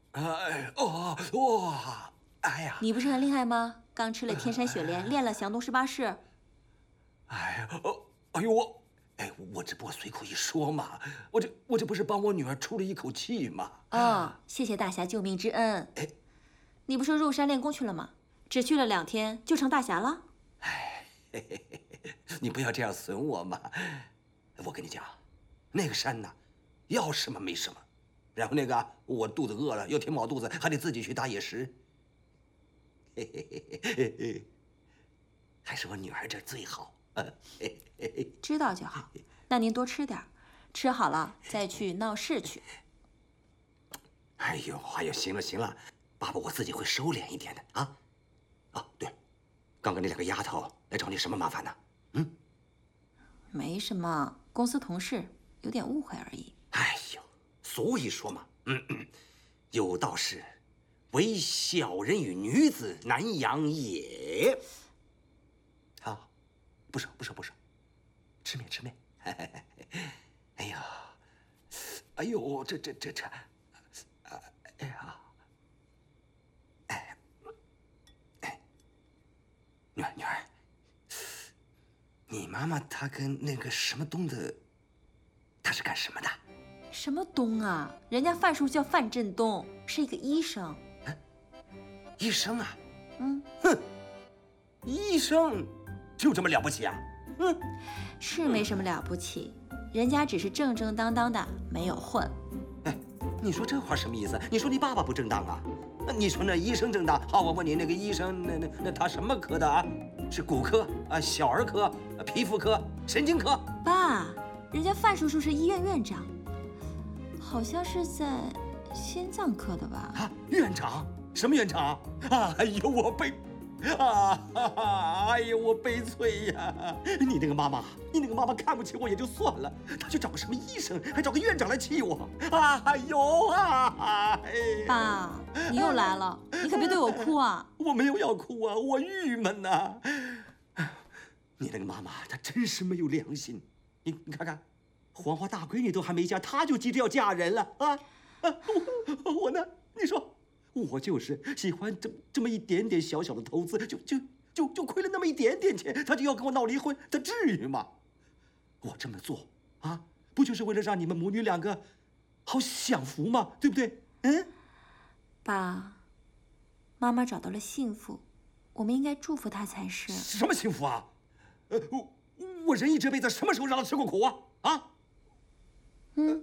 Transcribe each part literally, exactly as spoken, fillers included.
哎哦哇！哎呀， 你不是很厉害吗？刚吃了天山雪莲，练了降龙十八式。 哎呀，哦，哎呦我，哎，我这不过随口一说嘛，我这我这不是帮我女儿出了一口气嘛。 哦，谢谢大侠救命之恩。 哎， 你不是入山练功去了吗？只去了两天就成大侠了？ 哎，嘿嘿嘿，你不要这样损我嘛。我跟你讲，那个山呐，要什么没什么。然后那个我肚子饿了，又填饱肚子，还得自己去打野食。嘿嘿嘿嘿嘿，还是我女儿这最好。嘿嘿嘿， 知道就好。那您多吃点，吃好了再去闹市去。 哎呦，哎呦，行了行了，爸爸我自己会收敛一点的啊。啊，对，刚刚那两个丫头来找你什么麻烦呢？嗯， 没什么，公司同事有点误会而已。 哎呦，所以说嘛，嗯嗯，有道是，唯小人与女子难养也。啊，不是不是不是，吃面吃面。哎呀，哎呦，这这这这，哎呀，哎，哎，女儿女儿，你妈妈她跟那个什么东的，她是干什么的？ 什么东啊？人家范叔叫范振东，是一个医生。 啊、医生啊？ 嗯， 哼，医生就这么了不起啊？嗯， 是没什么了不起，人家只是正正当当的，没有混。 哎，你说这话什么意思？你说你爸爸不正当啊？你说那医生正当？好，我问你，那个医生，那那那他什么科的啊？是骨科啊、小儿科、皮肤科、神经科？ 爸，人家范叔叔是医院院长，好像是在心脏科的吧？ 啊，院长？什么院长？哎呦，我悲，啊，哎呦，我悲催呀！你那个妈妈，你那个妈妈看不起我也就算了，她去找个什么医生，还找个院长来气我，哎呦啊！ 爸，你又来了，你可别对我哭啊！ 我没有要哭啊，我郁闷呐。你那个妈妈，她真是没有良心。你你看看，黄花大闺女都还没嫁，她就急着要嫁人了啊！啊，我我呢？你说，我就是喜欢这这么一点点小小的投资，就就就就亏了那么一点点钱，她就要跟我闹离婚，她至于吗？我这么做啊，不就是为了让你们母女两个好享福吗？对不对？嗯， 爸，妈妈找到了幸福，我们应该祝福她才是。 什么幸福啊？呃，我我人一这辈子什么时候让她吃过苦啊？啊？ 嗯，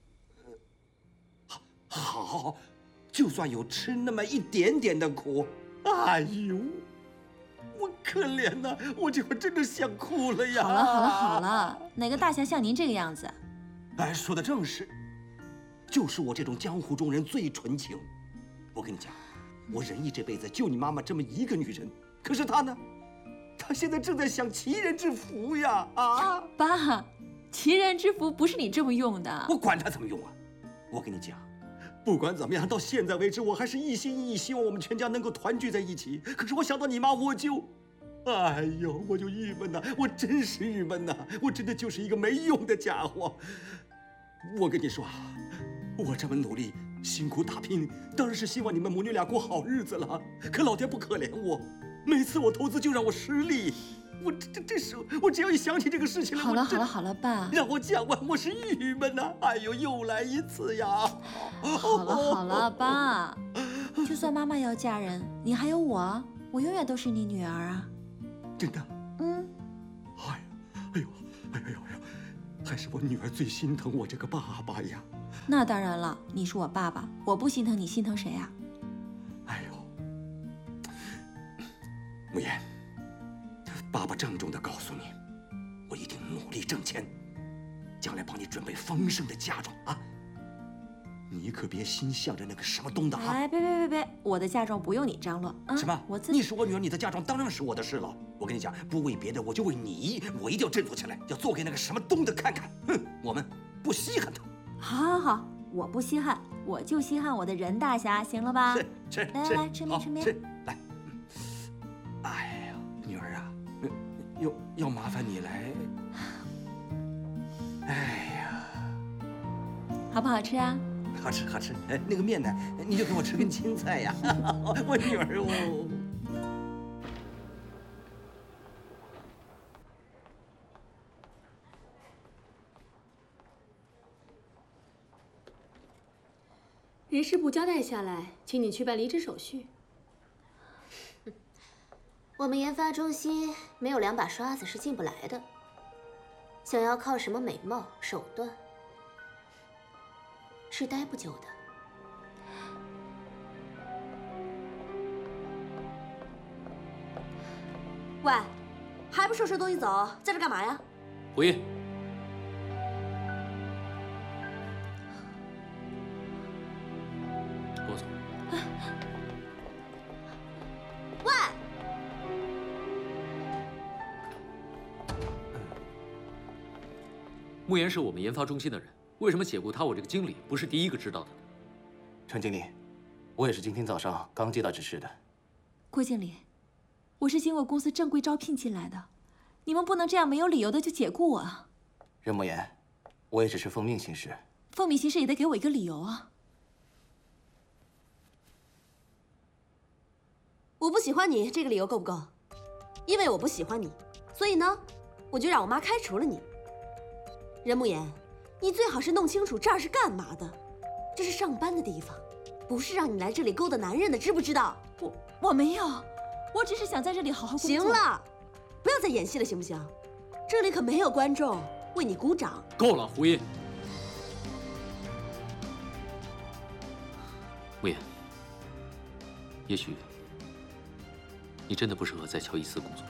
好，好，就算有吃那么一点点的苦，哎呦，我可怜呐，我这会真的想哭了呀！ 好了好了好了，哪个大侠像您这个样子？ 哎，说的正是，就是我这种江湖中人最纯情。我跟你讲，我仁义这辈子就你妈妈这么一个女人，可是她呢，她现在正在享齐人之福呀！啊， 爸，齐人之福不是你这么用的。 我管她怎么用啊！我跟你讲，不管怎么样，到现在为止，我还是一心一意希望我们全家能够团聚在一起。可是我想到你妈，我就，哎呦，我就郁闷呐，我真是郁闷呐，我真的就是一个没用的家伙。我跟你说啊，我这么努力辛苦打拼，当然是希望你们母女俩过好日子了。可老天不可怜我，每次我投资就让我失利。我这这这是我只要一想起这个事情来， 好了我真好了好了，爸， 让我讲完，我是郁闷呐。哎呦，又来一次呀！ 好了好了，爸，就算妈妈要嫁人，你还有我，我永远都是你女儿啊。 真的？ 嗯， 哎呀，哎呦，哎呦哎呦哎呦，还是我女儿最心疼我这个爸爸呀！ 那当然了，你是我爸爸，我不心疼你心疼谁啊？ 哎呦，慕言，爸爸郑重地告诉你，我一定努力挣钱，将来帮你准备丰盛的嫁妆啊！你可别心向着那个什么东的啊！ 哎，别别别别，我的嫁妆不用你张罗啊！ 什么？ 我自己。 你是我女儿，你的嫁妆当然是我的事了。我跟你讲，不为别的，我就为你，我一定要振作起来，要做给那个什么东的看看。哼，我们不稀罕他。 好，好，好，我不稀罕，我就稀罕我的任大侠，行了吧？ 吃吃来来来，吃面吃面。 吃来。哎呀，女儿啊，要要麻烦你来。哎呀， 好不好吃啊？ 好吃好吃。呃，那个面呢，你就给我吃根青菜呀。我女儿哦。 人事部交代下来，请你去办离职手续。 我们研发中心没有两把刷子是进不来的。想要靠什么美貌手段，是待不久的。 喂，还不收拾东西走，在这干嘛呀？ 胡毅。 喂， 慕言是我们研发中心的人，为什么解雇他？我这个经理不是第一个知道的。 陈经理，我也是今天早上刚接到指示的。 郭经理，我是经过公司正规招聘进来的，你们不能这样没有理由的就解雇我啊！ 任慕言，我也只是奉命行事。 奉命行事也得给我一个理由啊！ 我不喜欢你，这个理由够不够？因为我不喜欢你，所以呢，我就让我妈开除了你。任慕言，你最好是弄清楚这儿是干嘛的，这是上班的地方，不是让你来这里勾搭男人的，知不知道？ 我我没有，我只是想在这里好好工作。 行了，不要再演戏了，行不行？这里可没有观众为你鼓掌。 够了，胡音。慕言，也许。 你真的不适合在乔伊斯工作。